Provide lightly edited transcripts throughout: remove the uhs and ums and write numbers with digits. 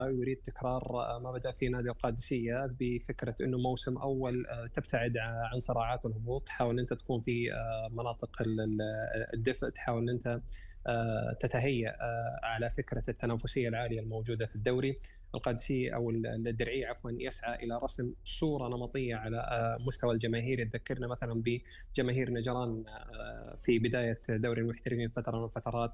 يريد تكرار ما بدأ فيه نادي القادسية بفكرة إنه موسم أول تبتعد عن صراعات الهبوط، تحاول أنت تكون في مناطق الدفء، تحاول أنت تتهيأ على فكرة التنافسية العالية الموجودة في الدوري. القادسية أو الدرعية عفوا يسعى إلى رسم صورة نمطية على مستوى الجماهير، تذكرنا مثلا بجماهير نجران في بداية دوري المحترفين فترة من الفترات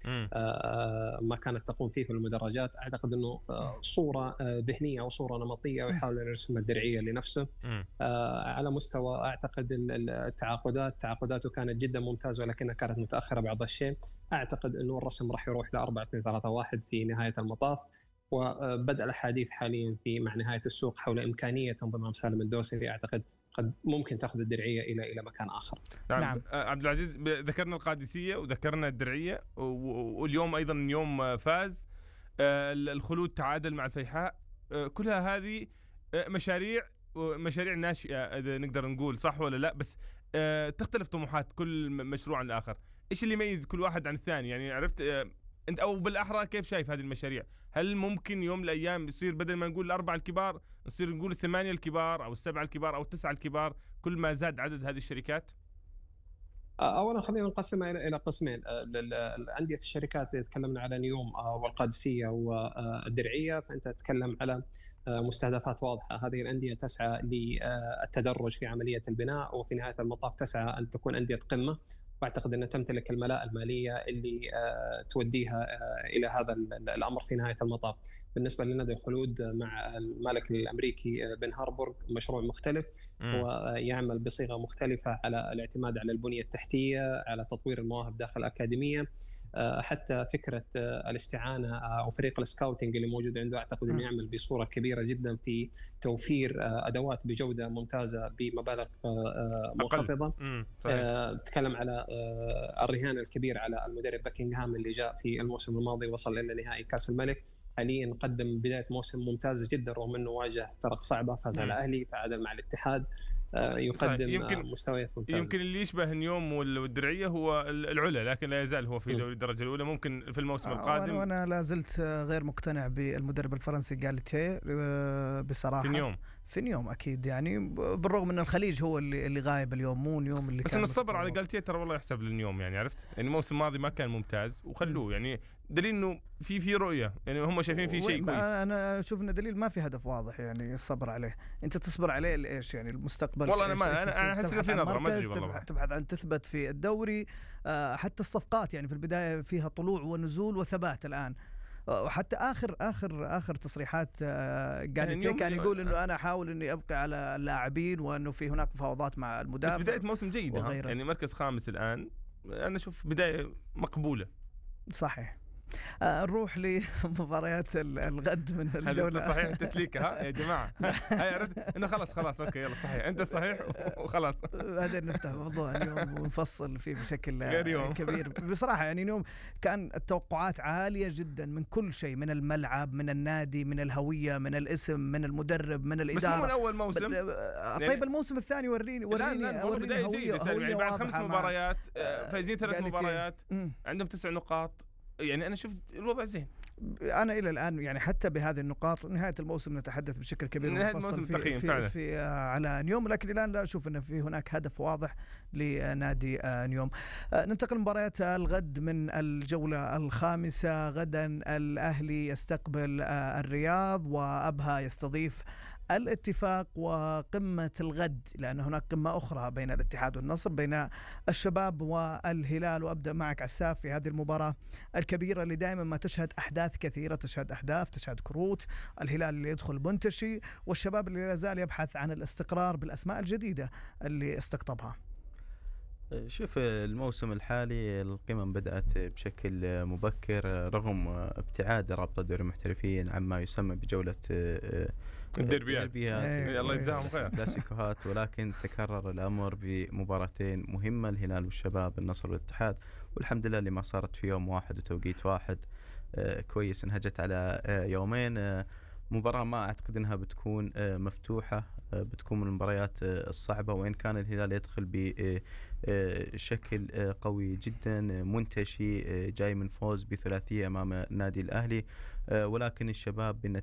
وما كانت تقوم فيه في المدرجات. أعتقد أنه صورة ذهنية أو صورة نمطية ويحاول أن يرسم الدرعية لنفسه. على مستوى أعتقد تعاقداته كانت جدا ممتازة ولكنها كانت متأخرة بعض الشيء. أعتقد أنه الرسم راح يروح ل 4-2-3-1 في نهاية المطاف، وبدأ الحديث حاليا مع نهاية السوق حول إمكانية انضمام سالم الدوسري. أعتقد قد ممكن تأخذ الدرعية إلى مكان آخر. نعم. عبد العزيز، ذكرنا القادسية وذكرنا الدرعية، واليوم أيضا يوم فاز الخلود تعادل مع الفيحاء. كلها هذه مشاريع ناشئة إذا نقدر نقول، صح ولا لا؟ بس تختلف طموحات كل مشروع عن الآخر. إيش اللي يميز كل واحد عن الثاني؟ يعني عرفت أنت، أو بالأحرى كيف شايف هذه المشاريع؟ هل ممكن يوم من الأيام يصير بدل ما نقول الأربعة الكبار نصير نقول الثمانية الكبار أو السبعة الكبار أو التسعة الكبار كل ما زاد عدد هذه الشركات؟ اولا خلينا نقسمها الى قسمين. انديه الشركات اللي تكلمنا على نيوم والقادسيه والدرعيه، فانت تتكلم على مستهدفات واضحه. هذه الانديه تسعى للتدرج في عمليه البناء، وفي نهايه المطاف تسعى ان تكون انديه قمه، واعتقد انها تمتلك الملاءه الماليه اللي توديها الى هذا الامر في نهايه المطاف. بالنسبه لنادي الخلود مع المالك الامريكي بن هاربورغ، مشروع مختلف ويعمل بصيغه مختلفه على الاعتماد على البنيه التحتيه، على تطوير المواهب داخل الاكاديميه، حتى فكره الاستعانه او فريق السكاوتنج اللي موجود عنده. اعتقد انه يعمل بصوره كبيره جدا في توفير ادوات بجوده ممتازه بمبالغ منخفضه. تكلم على الرهان الكبير على المدرب باكنغهام اللي جاء في الموسم الماضي وصل الى نهائي كاس الملك. حاليا قدم بدايه موسم ممتازه جدا، رغم انه واجه فرق صعبه، فاز على الاهلي، تعادل مع الاتحاد، يقدم مستويات ممتازه. يمكن اللي يشبه نيوم والدرعيه هو العلا، لكن لا يزال هو في دوري الدرجه الاولى. ممكن في الموسم القادم. وانا لا زلت غير مقتنع بالمدرب الفرنسي جالتيه بصراحه. في نيوم اكيد، يعني بالرغم ان الخليج هو اللي غايب اليوم، مو نيوم اللي بس انه الصبر على جالتيه ترى والله يحسب للنيوم، يعني عرفت، يعني الموسم الماضي ما كان ممتاز وخلوه، يعني دليل انه في رؤيه، يعني هم شايفين في شيء كويس. انا اشوف ان دليل ما في هدف واضح، يعني الصبر عليه. انت تصبر عليه لايش؟ يعني المستقبل. والله انا احس انه في نظره، ما ادري والله. تبحث عن تثبت في الدوري. حتى الصفقات يعني في البدايه فيها طلوع ونزول وثبات الان. وحتى آخر تصريحات يعني كان يقول إنه أنا أحاول إني أبقى على اللاعبين، وإنه في هناك مفاوضات مع المدافع. بس بداية موسم جيدة، يعني مركز خامس الآن، أنا أشوف بداية مقبولة. صحيح. نروح لمباريات الغد من الجولة. هذا صحيح تسليكة يا جماعة. هاي عرفت إنه خلاص أوكي يلا صحيح، أنت صحيح وخلاص. هذا نفتح موضوع اليوم ونفصل فيه بشكل كبير بصراحة. يعني اليوم كان التوقعات عالية جدا من كل شيء، من الملعب، من النادي، من الهوية، من الاسم، من المدرب، من الإدارة. بس مو من أول موسم. طيب الموسم الثاني وريني هوية يعني بعد 5 مباريات فايزين 3 مباريات، عندهم 9 نقاط. يعني أنا شفت الوضع زين. أنا إلى الآن يعني حتى بهذه النقاط نهاية الموسم نتحدث بشكل كبير نهاية الموسم في على نيوم، لكن الآن لا أشوف أن في هناك هدف واضح لنادي نيوم. ننتقل مباريات الغد من الجولة الخامسة. غدا الأهلي يستقبل الرياض، وأبها يستضيف الاتفاق. وقمة الغد، لأن هناك قمة أخرى بين الاتحاد والنصر، بين الشباب والهلال. وأبدأ معك عساف في هذه المباراة الكبيرة اللي دائما ما تشهد أحداث كثيرة، تشهد أهداف، تشهد كروت. الهلال اللي يدخل منتشي، والشباب اللي يزال يبحث عن الاستقرار بالأسماء الجديدة اللي استقطبها. شوف الموسم الحالي القمم بدأت بشكل مبكر، رغم ابتعاد رابطة دوري المحترفين عما يسمى بجولة الديربيات. الله يجزاهم خير كلاسيكوهات، ولكن تكرر الأمر بمباراتين مهمة، الهلال والشباب، النصر والاتحاد. والحمد لله اللي ما صارت في يوم واحد وتوقيت واحد، كويس انهجت على يومين. مباراة ما أعتقد أنها بتكون مفتوحة، بتكون من المباريات الصعبة، وإن كان الهلال يدخل بشكل قوي جدا منتشي، جاي من فوز بثلاثية أمام النادي الأهلي، ولكن الشباب